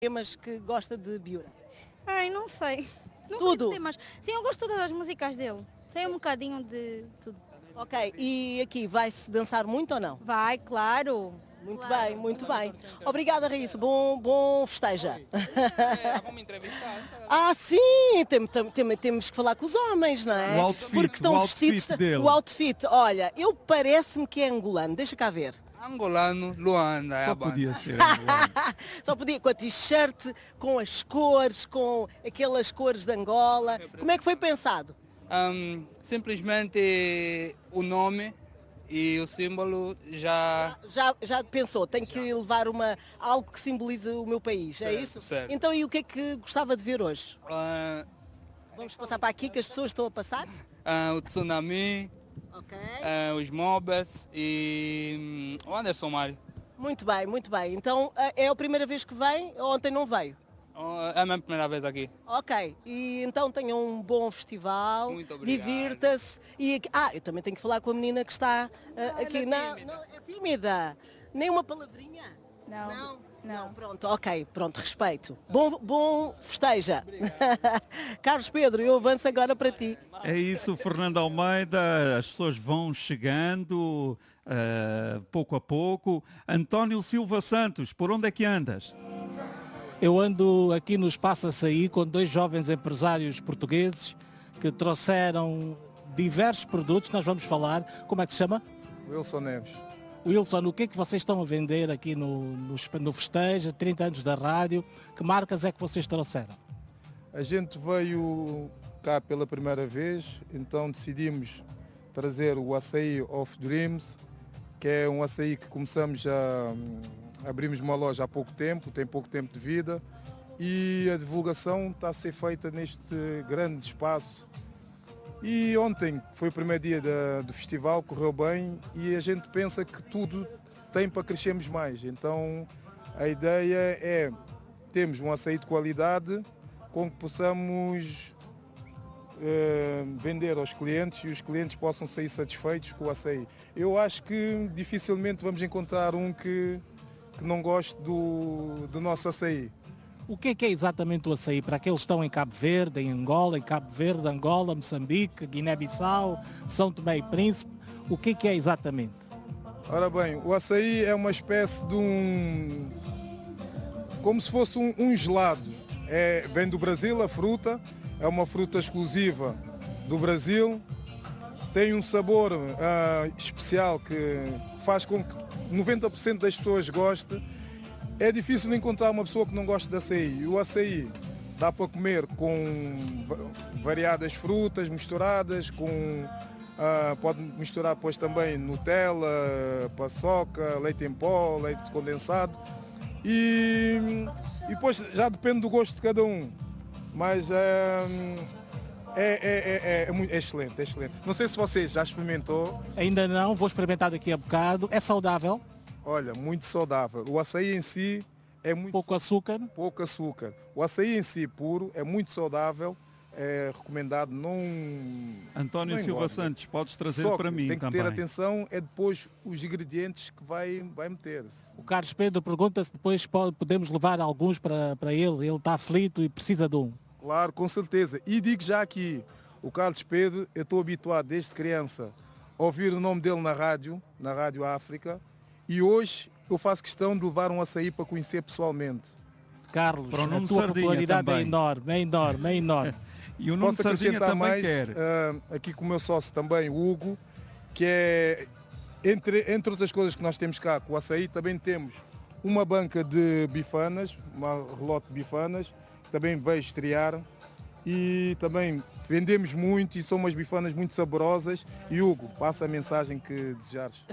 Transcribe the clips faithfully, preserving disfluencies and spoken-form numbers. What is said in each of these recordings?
temas que gosta de Biura? Ai, não sei. Não Tudo? sei temas. Sim, eu gosto de todas as músicas dele. Sei um bocadinho de tudo. Ok, e aqui vai-se dançar muito ou não? Vai, claro. Muito Claro. bem, muito bem. Obrigada, Raíssa. Bom, bom festeja. É, vamos entrevistar. Ah, sim, tem- tem- tem- temos que falar com os homens, não é? O outfit, Porque estão o outfit vestidos. dele. O outfit, olha, eu parece-me que é angolano. Deixa cá ver. Angolano, Luanda, é Só a banda. podia ser. angolano. Só podia com a t-shirt, com as cores, com aquelas cores de Angola. Como é que foi pensado? Ahm, simplesmente o nome e o símbolo já... Já, já pensou, tem que levar uma, algo que simboliza o meu país, é Certo, isso? certo. Então e o que é que gostava de ver hoje? ah, Vamos passar para aqui que as pessoas estão a passar? ah, o Tsunami, Ok. ah, os Mobers e hum, o Anderson Mário. Muito bem, muito bem. Então eh, é a primeira vez que vem? Ontem não veio? Oh, é a minha primeira vez aqui. Ok, e então tenham um bom festival, Muito obrigado. divirta-se. E aqui- ah, eu também tenho que falar com a menina que está eh, aqui. é Não, tímida. não, é tímida. Nem uma palavrinha? Não. Não? Não. Pronto, ok, pronto, respeito. Bom, bom festeja. Carlos Pedro, eu avanço agora para ti. É isso, Fernando Almeida, as pessoas vão chegando uh, pouco a pouco. António Silva Santos, por onde é que andas? Eu ando aqui no Espaço Açaí com dois jovens empresários portugueses que trouxeram diversos produtos. Nós vamos falar, como é que se chama? Wilson Neves. Wilson, o que é que vocês estão a vender aqui no, no, no festejo, trinta anos da rádio? Que marcas é que vocês trouxeram? A gente veio cá pela primeira vez, então decidimos trazer o Açaí of Dreams, que é um açaí que começamos a... Abrimos uma loja há pouco tempo, tem pouco tempo de vida e a divulgação está a ser feita neste grande espaço. E ontem foi o primeiro dia da, do festival, correu bem e a gente pensa que tudo tem para crescermos mais. Então a ideia é termos um açaí de qualidade com que possamos eh, vender aos clientes e os clientes possam sair satisfeitos com o açaí. Eu acho que dificilmente vamos encontrar um que que não goste do, do nosso açaí. O que é que é exatamente o açaí? Para aqueles que estão em Cabo Verde, em Angola, em Cabo Verde, Angola, Moçambique, Guiné-Bissau, São Tomé e Príncipe, o que é que é exatamente? Ora bem, o açaí é uma espécie de um... como se fosse um, um gelado. É, vem do Brasil a fruta, é uma fruta exclusiva do Brasil, tem um sabor uh, especial que faz com que noventa por cento das pessoas gostem. É difícil encontrar uma pessoa que não goste de açaí. E o açaí dá para comer com variadas frutas misturadas, com, uh, pode misturar depois também Nutella, paçoca, leite em pó, leite condensado. E, e depois já depende do gosto de cada um. Mas uh, é, é, é, é, é excelente, é excelente. Não sei se você já experimentou. Ainda não, vou experimentar daqui a bocado. É saudável? Olha, muito saudável. O açaí em si é muito... Pouco açúcar? Pouco açúcar. O açaí em si puro é muito saudável, é recomendado não... António não Silva engorda. Santos, podes trazer Só que para mim tem que também. ter atenção, é depois os ingredientes que vai, vai meter. O Carlos Pedro pergunta se depois pode- podemos levar alguns para, para ele. Ele está aflito e precisa de um. Claro, com certeza. E digo já aqui, o Carlos Pedro, eu estou habituado desde criança a ouvir o nome dele na rádio, na Rádio África, e hoje eu faço questão de levar um açaí para conhecer pessoalmente. Carlos, Para o a Nuno tua Sardinha popularidade é também. enorme, é enorme, é enorme. E o Nuno Posso Sardinha acrescentar também mais, quer. ah, aqui com o meu sócio também, o Hugo, que é, entre, entre outras coisas que nós temos cá com o açaí, também temos uma banca de bifanas, uma relote de bifanas, que também veio estrear. E também vendemos muito e são umas bifanas muito saborosas. E Hugo, passa a mensagem que desejares.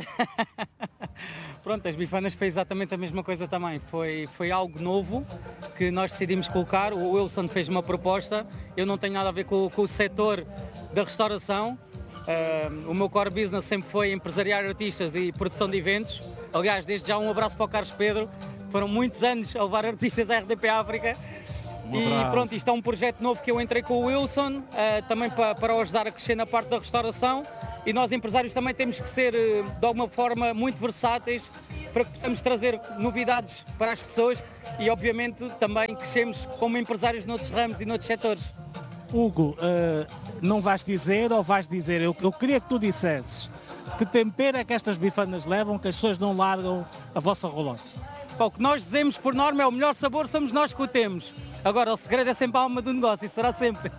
Pronto, as bifanas foi exatamente a mesma coisa também. Foi, foi algo novo que nós decidimos colocar. O Wilson fez uma proposta. Eu não tenho nada a ver com, com o setor da restauração. Uh, o meu core business sempre foi empresariar artistas e produção de eventos. Aliás, desde já um abraço para o Carlos Pedro. Foram muitos anos a levar artistas à R D P África. Um E abraço. pronto, isto é um projeto novo que eu entrei com o Wilson, uh, também para, para o ajudar a crescer na parte da restauração. e nós empresários também temos que ser de alguma forma muito versáteis para que possamos trazer novidades para as pessoas e obviamente também crescemos como empresários noutros ramos e noutros setores. Hugo, uh, não vais dizer ou vais dizer, eu, eu queria que tu dissesses que tempero é que estas bifanas levam que as pessoas não largam a vossa rolota? O que nós dizemos por norma é o melhor sabor, somos nós que o temos. Agora, o segredo é sempre a alma do negócio, e será sempre.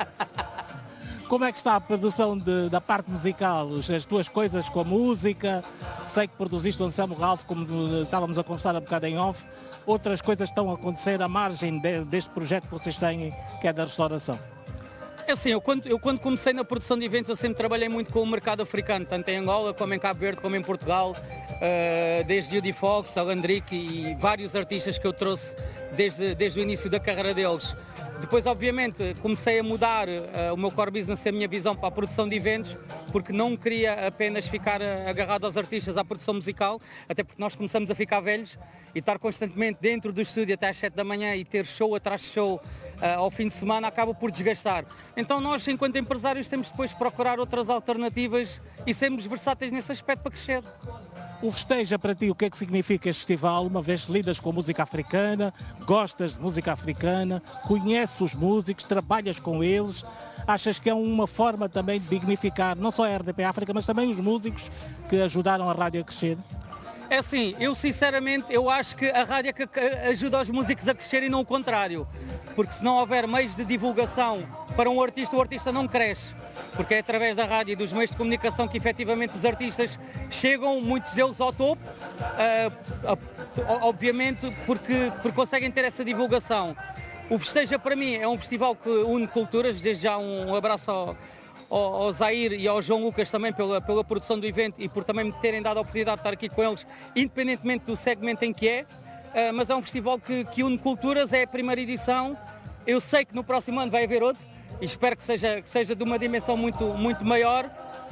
Como é que está a produção de, da parte musical? As tuas coisas com a música? Sei que produziste o Anselmo Ralph, como estávamos a conversar há bocado em off. Outras coisas estão a acontecer à margem de, deste projeto que vocês têm, que é da restauração? É assim, eu quando, eu quando comecei na produção de eventos, eu sempre trabalhei muito com o mercado africano, tanto em Angola, como em Cabo Verde, como em Portugal, uh, desde Judy Fox, Alandrique e vários artistas que eu trouxe desde, desde o início da carreira deles. Depois, obviamente, comecei a mudar uh, o meu core business e a minha visão para a produção de eventos, porque não queria apenas ficar uh, agarrado aos artistas, à produção musical, até porque nós começamos a ficar velhos e estar constantemente dentro do estúdio até às sete da manhã e ter show atrás de show uh, ao fim de semana acaba por desgastar. Então nós, enquanto empresários, temos depois de procurar outras alternativas e sermos versáteis nesse aspecto para crescer. O Festeja para ti, o que é que significa este festival? Uma vez lidas com música africana, gostas de música africana, conheces os músicos, trabalhas com eles, achas que é uma forma também de dignificar não só a R D P África, mas também os músicos que ajudaram a rádio a crescer? É assim, eu sinceramente, eu acho que a rádio é que ajuda os músicos a crescer e não o contrário. Porque se não houver meios de divulgação para um artista, o artista não cresce. Porque é através da rádio e dos meios de comunicação que efetivamente os artistas chegam, muitos deles ao topo, uh, uh, obviamente porque, porque conseguem ter essa divulgação. O Festeja para mim é um festival que une culturas, desde já um abraço ao, ao, ao Zair e ao João Lucas também pela, pela produção do evento e por também me terem dado a oportunidade de estar aqui com eles, independentemente do segmento em que é, uh, mas é um festival que, que une culturas, é a primeira edição, eu sei que no próximo ano vai haver outro, e espero que seja, que seja de uma dimensão muito, muito maior.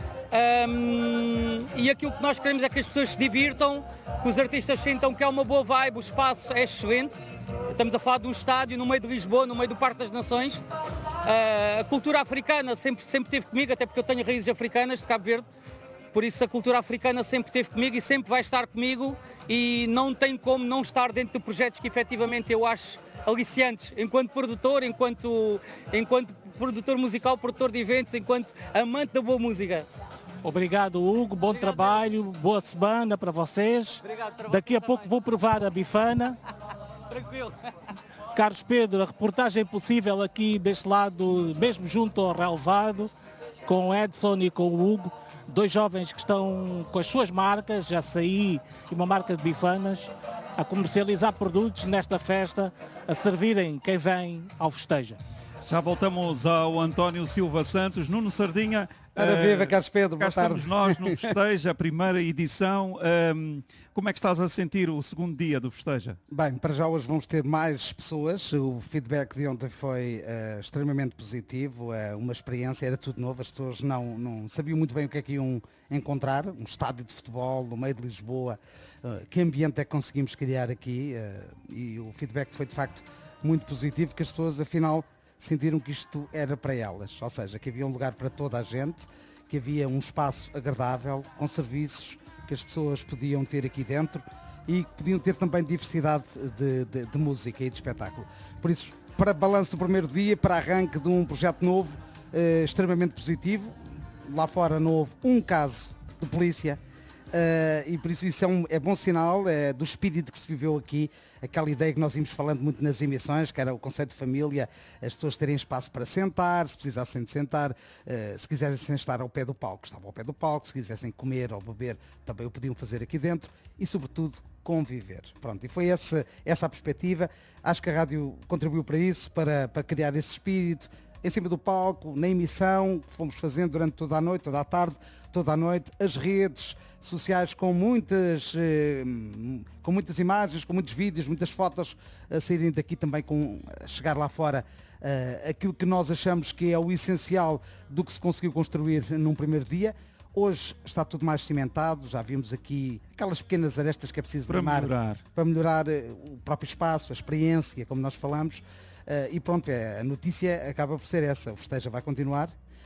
Um, e aquilo que nós queremos é que as pessoas se divirtam, que os artistas sintam que é uma boa vibe, o espaço é excelente. Estamos a falar de um estádio no meio de Lisboa, no meio do Parque das Nações. Uh, a cultura africana sempre, sempre esteve comigo, até porque eu tenho raízes africanas de Cabo Verde. Por isso a cultura africana sempre esteve comigo e sempre vai estar comigo e não tem como não estar dentro de projetos que efetivamente eu acho aliciantes, enquanto produtor, enquanto, enquanto produtor musical, produtor de eventos, enquanto amante da boa música. Obrigado, Hugo, bom Obrigado. trabalho, boa semana para vocês. Obrigado, Daqui a também. pouco vou provar a bifana. Tranquilo. Carlos Pedro, a reportagem possível aqui deste lado, mesmo junto ao relevado, com o Edson e com o Hugo, dois jovens que estão com as suas marcas, já saí e uma marca de bifanas, a comercializar produtos nesta festa, a servirem quem vem ao Festeja. Já voltamos ao António Silva Santos. Nuno Sardinha. Ora viva, Carlos Pedro, boa tarde. Cá estamos nós no Festeja, a primeira edição. Um, como é que estás a sentir o segundo dia do Festeja? Bem, para já hoje vamos ter mais pessoas. O feedback de ontem foi uh, extremamente positivo, uh, uma experiência, era tudo novo, as pessoas não, não sabiam muito bem o que é que iam encontrar. Um estádio de futebol no meio de Lisboa, uh, que ambiente é que conseguimos criar aqui, uh, e o feedback foi de facto muito positivo, que as pessoas afinal sentiram que isto era para elas, ou seja, que havia um lugar para toda a gente, que havia um espaço agradável, com serviços que as pessoas podiam ter aqui dentro e que podiam ter também diversidade de, de, de música e de espetáculo. Por isso, para balanço do primeiro dia, para arranque de um projeto novo, eh, extremamente positivo, lá fora não houve um caso de polícia, Uh, e por isso isso é, um, é bom sinal é, do espírito que se viveu aqui, aquela ideia que nós íamos falando muito nas emissões, que era o conceito de família, as pessoas terem espaço para sentar, se precisassem de sentar, uh, se quisessem estar ao pé do palco, estavam ao pé do palco, se quisessem comer ou beber, também o podiam fazer aqui dentro e sobretudo conviver. Pronto, e foi essa, essa a perspectiva. Acho que a rádio contribuiu para isso, para, para criar esse espírito em cima do palco, na emissão que fomos fazendo durante toda a noite, toda a tarde, toda a noite, as redes sociais com muitas, eh, com muitas imagens, com muitos vídeos, muitas fotos a saírem daqui também, com, a chegar lá fora uh, aquilo que nós achamos que é o essencial do que se conseguiu construir num primeiro dia. Hoje está tudo mais cimentado, já vimos aqui aquelas pequenas arestas que é preciso para limar, melhorar, para melhorar uh, o próprio espaço, a experiência, como nós falamos, uh, e pronto, a notícia acaba por ser essa, o Festeja vai continuar.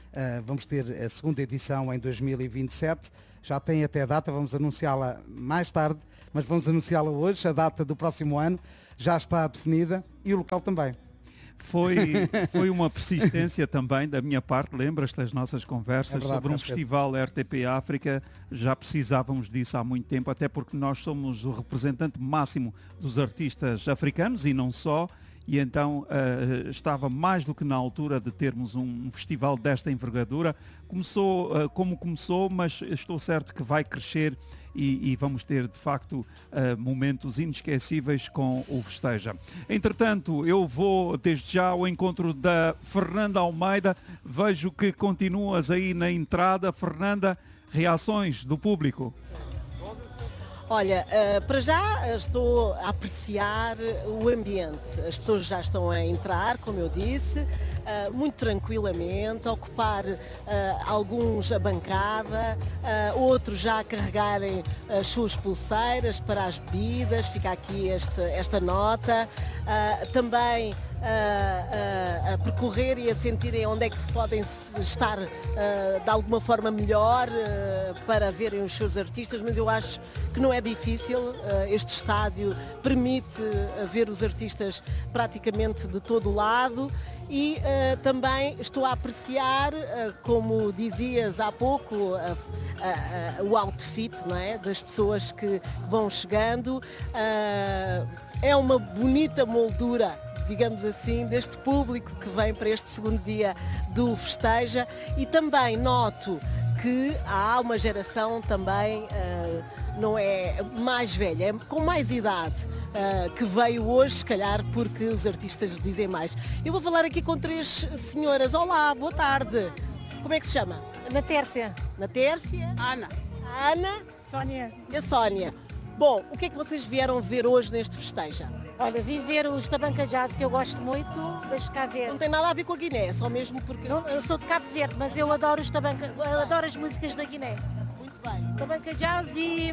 Uh, vamos ter a segunda edição em dois mil e vinte e sete. Já tem até a data, vamos anunciá-la mais tarde, mas vamos anunciá-la hoje. A data do próximo ano já está definida e o local também. Foi, foi uma persistência também da minha parte, lembras-te das nossas conversas é verdade, sobre um festival R T P África, já precisávamos disso há muito tempo, até porque nós somos o representante máximo dos artistas africanos e não só, e então uh, estava mais do que na altura de termos um, um festival desta envergadura. Começou uh, como começou, mas estou certo que vai crescer e, e vamos ter de facto uh, momentos inesquecíveis com o Festeja. Entretanto, eu vou desde já ao encontro da Fernanda Almeida. Vejo que continuas aí na entrada. Fernanda, reações do público? Olha, uh, para já estou a apreciar o ambiente. As pessoas já estão a entrar, como eu disse, uh, muito tranquilamente, a ocupar uh, alguns a bancada, uh, outros já a carregarem as suas pulseiras para as bebidas. Fica aqui este, esta nota. Uh, também a, a, a percorrer e a sentirem onde é que podem estar uh, de alguma forma melhor uh, para verem os seus artistas, mas eu acho que não é difícil. Uh, este estádio permite uh, ver os artistas praticamente de todo o lado e uh, também estou a apreciar, uh, como dizias há pouco, uh, uh, uh, o outfit, não é? Das pessoas que vão chegando. Uh, é uma bonita moldura, digamos assim, deste público que vem para este segundo dia do Festeja, e também noto que há uma geração também, uh, não é mais velha, é com mais idade, uh, que veio hoje, se calhar porque os artistas dizem mais. Eu vou falar aqui com três senhoras. Olá, boa tarde. Como é que se chama? Na Tércia. Na Tércia? Ana. A Ana? Sónia. E a Sónia. Bom, o que é que vocês vieram ver hoje neste Festeja? Olha, vim ver os Tabanca Jazz, que eu gosto muito, deixa cá ver. Não tem nada a ver com a Guiné, só mesmo porque... Não, eu sou de Cabo Verde, mas eu adoro os Tabanca, eu adoro as músicas da Guiné. Muito bem. Tabanca Jazz e...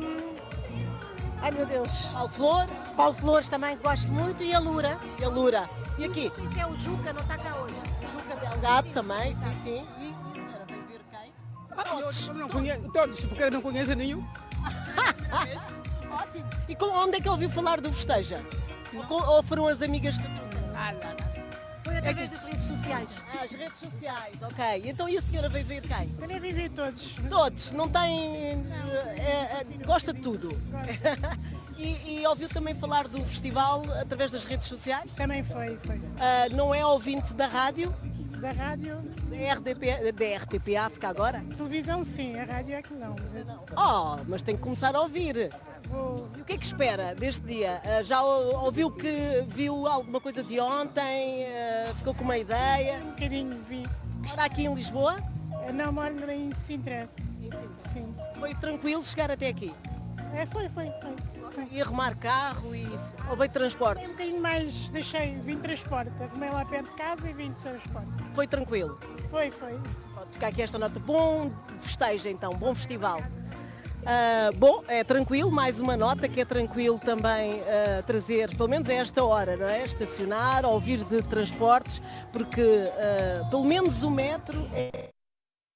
Ai meu Deus. Paulo Flor? Paulo Flores também, que gosto muito, e a Lura. E a Lura. E aqui? Isso é o Juca, não está cá hoje. Juca Delgado também, sim, sim. E, e a senhora veio ver quem? Ah, todos. Eu não conheço, todos, porque eu não conheço nenhum. Ótimo. E com, onde é que ouviu falar do Festeja? Com, ou foram as amigas que... Ah, não, não. Foi através das redes sociais. Ah, as redes sociais, ok. Então e a senhora veio ver quem? Também veio ver todos. Todos? Não tem... É, é, gosta de tudo? e, e ouviu também falar do festival através das redes sociais? Também foi, foi. Ah, não é ouvinte da rádio? Da rádio? Da R T P, da R T P África agora? Televisão sim, a rádio é que não. Oh, mas tem que começar a ouvir. Vou... E o que é que espera deste dia? Uh, já ouviu que viu alguma coisa de ontem? Uh, ficou com uma ideia? Um bocadinho vi. Mora aqui em Lisboa? Eu não, moro em Sintra. Sim. Foi tranquilo chegar até aqui? É, foi, foi, foi. E arrumar carro e isso? Ou veio de transporte? Um bocadinho mais, deixei, vim de transporte. Arrumei lá perto de casa e vim de transporte. Foi tranquilo? Foi, foi. Pode ficar aqui esta nota. Bom festejo então, bom festival. Uh, bom, é tranquilo, mais uma nota que é tranquilo também uh, trazer, pelo menos a esta hora, não é? Estacionar, ouvir de transportes, porque uh, pelo menos o metro é